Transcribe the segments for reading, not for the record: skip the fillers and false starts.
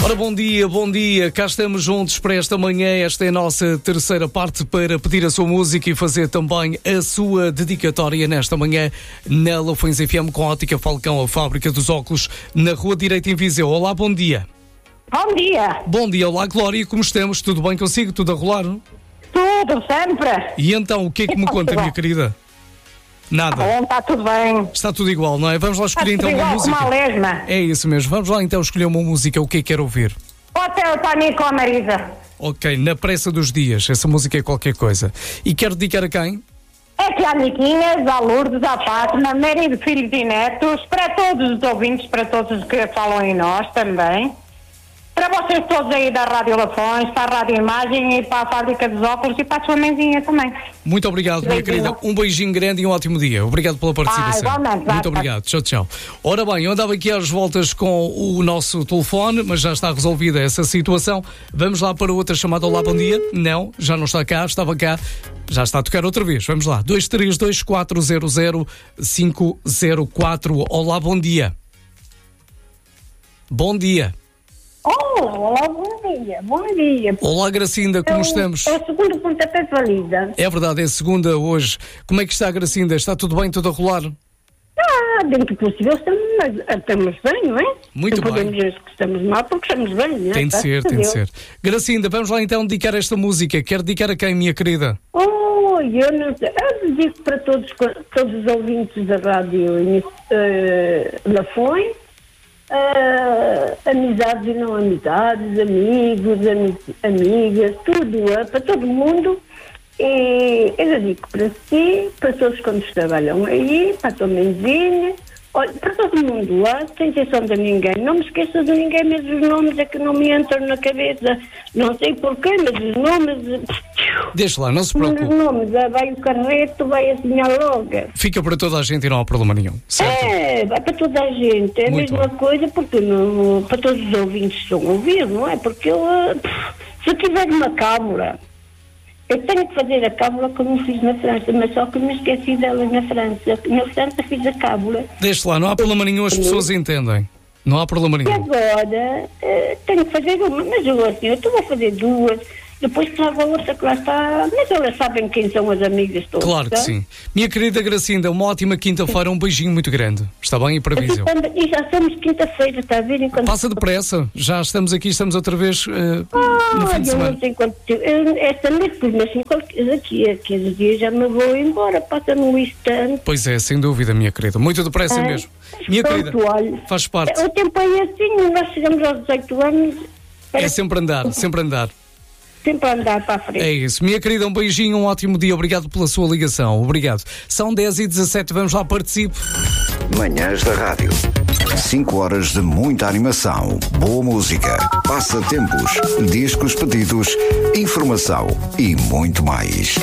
Ora, bom dia, cá estamos juntos para esta manhã. Esta é a nossa terceira parte para pedir a sua música e fazer também a sua dedicatória nesta manhã na Lafões FM com a Ótica Falcão, a fábrica dos óculos, na Rua Direita em Viseu. Olá, bom dia. Bom dia. Bom dia, olá Glória, como estamos? Tudo bem consigo? Tudo a rolar? Tudo, sempre. E então, o que é que me conta, minha querida? Nada. Bom, está tudo bem. Está tudo igual, não é? Vamos lá escolher então uma música. Uma lesma. É isso mesmo. Vamos lá então escolher uma música. O que é que quer ouvir? Hotel Tani com a Marisa. Ok, na pressa dos dias. Essa música é qualquer coisa. E quero dedicar a quem? É que há Niquinhas, há Lourdes, há Fátima, marido, filhos e netos, para todos os ouvintes, para todos os que falam em nós também. Para vocês todos aí da Rádio Lafões, para a Rádio Imagem e para a Fábrica dos Óculos e para a sua mãezinha também. Muito obrigado, minha querida. Um beijinho grande e um ótimo dia. Obrigado pela participação. Igualmente. Muito obrigado. Tchau, tchau. Ora bem, eu andava aqui às voltas com o nosso telefone, mas já está resolvida essa situação. Vamos lá para outra chamada. Olá, bom dia. Não, já não está cá, estava cá. Já está a tocar outra vez. Vamos lá. 232-400-504. Olá, bom dia. Bom dia. Olá, bom dia. Olá, Gracinda, como estamos? É o segundo pontapé de valida. É verdade, é segunda hoje. Como é que está, Gracinda? Está tudo bem, tudo a rolar? Dentro do possível estamos bem, não é? Muito não bem. Podemos dizer que estamos mal porque estamos bem, não é? Tem de ser, tem de ser. Gracinda, vamos lá então dedicar esta música. Quer dedicar a quem, minha querida? Eu não sei. Eu dedico para todos os ouvintes da rádio Lafões. Amizades e não amizades, amigos, amigas, tudo, para todo mundo. E eu digo para si, para todos quantos trabalham aí, para a tua mãezinha, olha, para todo mundo lá, sem exceção de ninguém. Não me esqueças de ninguém, mas os nomes é que não me entram na cabeça. Não sei porquê, mas os nomes... Deixa lá, não se preocupe. Os nomes, vai o carreto, vai assim a loga. Fica para toda a gente e não há problema nenhum, certo? Vai para toda a gente, é a Muito mesma bem. coisa, porque não, para todos os ouvintes que estão a ouvir, não é? Porque se eu tiver uma cábula, eu tenho que fazer a cábula como fiz na França, mas só que me esqueci dela na França. Na França fiz a cábula. Deixa lá, não há problema nenhum, as pessoas entendem. Não há problema E nenhum. agora, tenho que fazer uma, mas eu assim, eu estou a fazer duas, depois trago a outra que lá está, mas elas sabem quem são as amigas todas. Claro que tá? sim. Minha querida Gracinda, uma ótima quinta-feira, um beijinho muito grande. Está bem? E para Viseu. E já somos quinta-feira, está a ver? Enquanto... Passa depressa, já estamos aqui, estamos outra vez no fim de eu semana. não sei quanto tempo. Esta noite, mas daqui a 15 dias já me vou embora, passa num instante. Pois é, sem dúvida, minha querida. Muito depressa mesmo. Minha Pronto, querida, olha, faz parte. o tempo é assim, nós chegamos aos 18 anos, É sempre andar, sempre andar. sempre a andar para a frente. É isso. Minha querida, um beijinho, um ótimo dia. Obrigado pela sua ligação. Obrigado. São 10h17, vamos lá, participe. Manhãs da Rádio. 5 horas de muita animação, boa música, passatempos, discos pedidos, informação e muito mais.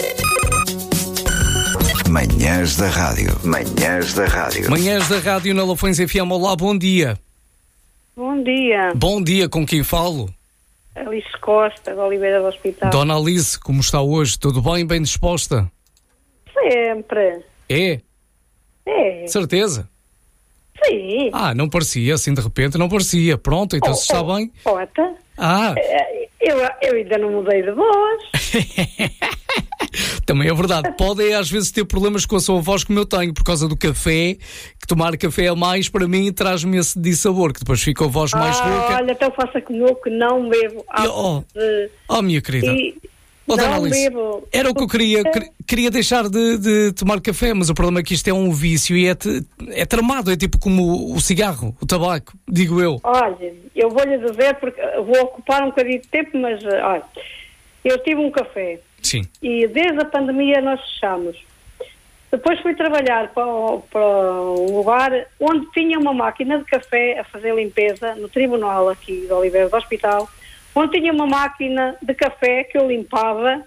Manhãs da Rádio. Manhãs da Rádio. Manhãs da Rádio na Lafões FM. Olá, bom dia. Bom dia, Bom dia, com quem falo? Alice Costa, de Oliveira do Hospital. Dona Alice, como está hoje? Tudo bem? Bem disposta? Sempre. É? É, Certeza? sim. Não parecia, assim de repente não parecia. Pronto, então se está bem. Ota, Ah, eu ainda não mudei de voz. também é verdade. Pode às vezes ter problemas com a sua voz como eu tenho, por causa do café, que tomar café a mais para mim traz-me esse dissabor, que depois fica a voz mais rouca. Olha, então faça como eu, que não bebo Minha querida. Dona não Alice, bebo. era o que eu queria. Queria deixar de tomar café, mas o problema é que isto é um vício e é tramado, é tipo como o cigarro, o tabaco, digo eu. Olha, eu vou-lhe dizer, porque vou ocupar um bocadinho de tempo, mas olha, eu tive um café. Sim. E desde a pandemia nós fechamos. Depois fui trabalhar para um lugar onde tinha uma máquina de café a fazer limpeza, no tribunal aqui de Oliveira do Hospital, onde tinha uma máquina de café que eu limpava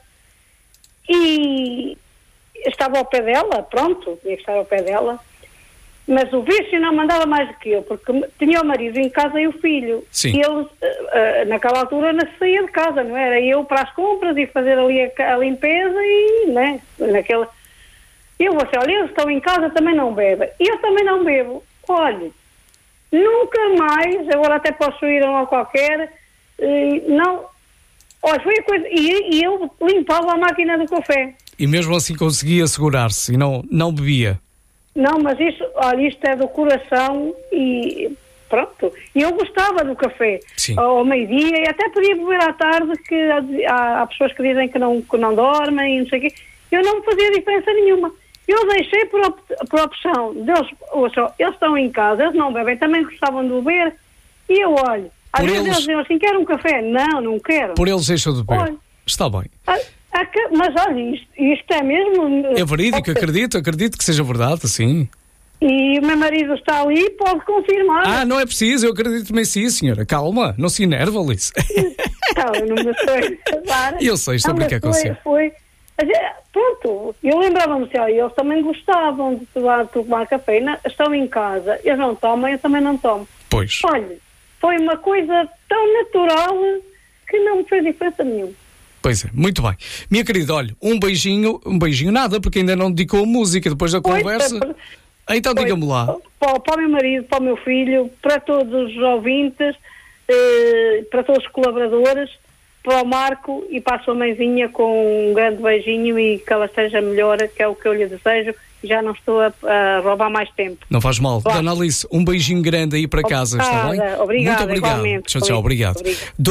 e estava ao pé dela, pronto, tinha que estar ao pé dela, mas o vício não mandava mais do que eu, porque tinha o marido em casa e o filho. Sim. E ele, naquela altura, não saía de casa, não era? Eu para as compras e fazer ali a limpeza e, né, naquela... Eu vou assim, olha, eles estão em casa, também não bebem. E eu também não bebo. Olha, nunca mais, agora até posso ir a uma qualquer, não. Olha, foi a coisa. E eu limpava a máquina do café. E mesmo assim conseguia segurar-se e não bebia. Não, mas isto é do coração e pronto. E eu gostava do café. Sim. Ao meio-dia e até podia beber à tarde, que há pessoas que dizem que não dormem e não sei o quê. Eu não fazia diferença nenhuma. Eu deixei por opção deles. Eles estão em casa, eles não bebem, também gostavam de beber. E eu olho. Às vezes eles diziam assim, quero um café? Não quero. Por eles deixam de beber. Olha, está bem. Mas olha, isto é mesmo... É verídico, acredito que seja verdade, sim. E o meu marido está ali, pode confirmar. Não é preciso, eu acredito também sim, senhora. Calma, não se enerva, Alice. Não, eu não me sei. Eu sei, estou a brincar com você. Pronto, eu lembrava-me assim, eles também gostavam de tomar café, estão em casa, eles não tomam, eu também não tomo. Pois. Olha, foi uma coisa tão natural que não me fez diferença nenhuma. Pois é, muito bem. Minha querida, olha, um beijinho nada, porque ainda não dedicou música depois da conversa. Então diga-me lá. Para o meu marido, para o meu filho, para todos os ouvintes, para todos os colaboradores, para o Marco e para a sua mãezinha, com um grande beijinho e que ela esteja melhor, que é o que eu lhe desejo. Já não estou a roubar mais tempo. Não faz mal. Dona Alice, um beijinho grande aí para casa, está bem? Obrigada, muito obrigado. Tchau, obrigado.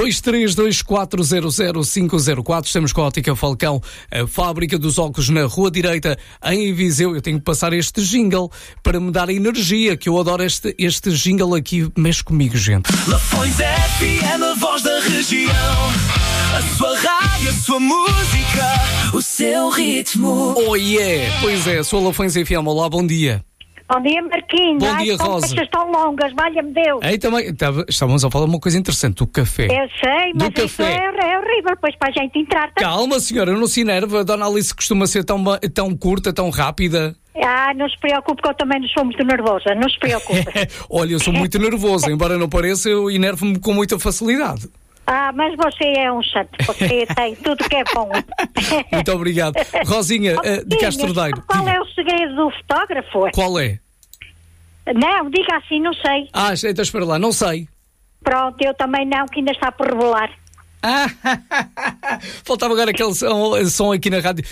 232400504, estamos com a Ótica Falcão, a fábrica dos óculos na Rua Direita, em Viseu. Eu tenho que passar este jingle para me dar energia, que eu adoro este jingle aqui. Mexe comigo, gente. Lafões FM, a voz da região. A sua rádio, a sua música, o seu ritmo. Oh yeah! Pois é, sou Lafões FM. Olá, bom dia. Bom dia, Marquinhos. Bom dia, Rosa. As estão longas, valha-me Deus. Também, estávamos a falar de uma coisa interessante, do café. Eu sei, mas isso é horrível, depois para a gente entrar. Calma, senhora, não se enerva. A Dona Alice costuma ser tão curta, tão rápida. Não se preocupe, que eu também não sou muito nervosa, não se preocupe. Olha, eu sou muito nervoso, embora não pareça, eu enervo-me com muita facilidade. Mas você é um santo, você tem tudo que é bom. Muito obrigado. Rosinha, de Castrodeiro. Qual é o segredo do fotógrafo? Qual é? Não, diga assim, não sei. Então espera lá, não sei. Pronto, eu também não, que ainda está por revelar. Faltava agora aquele som aqui na rádio.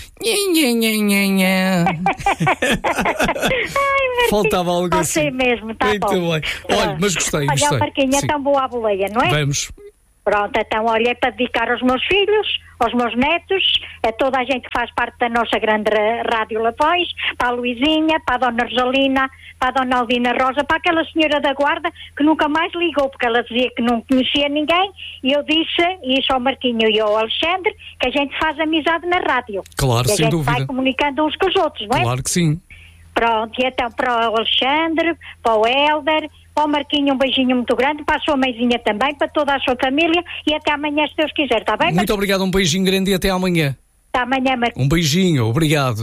Faltava algo assim. Você mesmo, está muito bom. Bem. Olha, mas gostei. Olha, Marquinhos, é tão boa a boleia, não é? Vamos. Pronto, então olha, é para dedicar aos meus filhos, aos meus netos, a toda a gente que faz parte da nossa grande Rádio Lafões, para a Luizinha, para a Dona Rosalina, para a Dona Aldina Rosa, para aquela senhora da guarda que nunca mais ligou, porque ela dizia que não conhecia ninguém, e eu disse, isso ao Marquinho e ao Alexandre, que a gente faz amizade na rádio. Claro, sem dúvida. A gente vai comunicando uns com os outros, não é? Claro que sim. Pronto, e então para o Alexandre, para o Hélder, para o Marquinho, um beijinho muito grande, para a sua mãezinha também, para toda a sua família, e até amanhã, se Deus quiser, está bem? Muito obrigado, um beijinho grande e até amanhã. Até amanhã, Marquinho. Um beijinho, obrigado.